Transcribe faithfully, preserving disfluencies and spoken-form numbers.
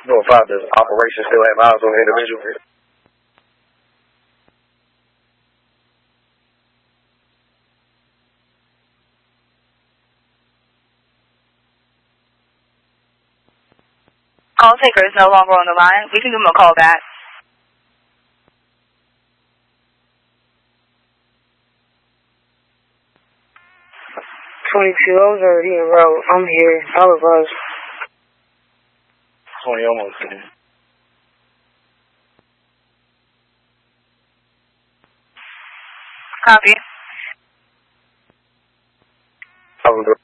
No, five, the operation still have eyes on the individual. Call taker is no longer on the line. We can give him a call back. twenty-two, I was already en route. I'm here. All of us. twenty almost there. Copy. I was